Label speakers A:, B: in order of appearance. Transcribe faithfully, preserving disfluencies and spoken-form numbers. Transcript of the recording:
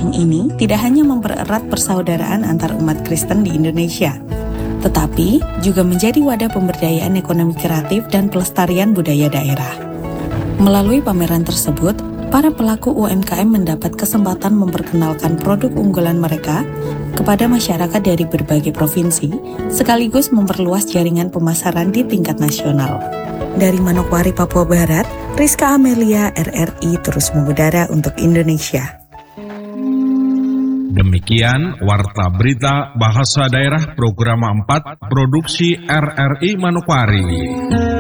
A: Ajang ini tidak hanya mempererat persaudaraan antar umat Kristen di Indonesia, tetapi juga menjadi wadah pemberdayaan ekonomi kreatif dan pelestarian budaya daerah. Melalui pameran tersebut, para pelaku U M K M mendapat kesempatan memperkenalkan produk unggulan mereka kepada masyarakat dari berbagai provinsi, sekaligus memperluas jaringan pemasaran di tingkat nasional. Dari Manokwari, Papua Barat, Rizka Amelia, R R I terus mengudara untuk Indonesia.
B: Demikian Warta Berita Bahasa Daerah Program empat Produksi R R I Manokwari.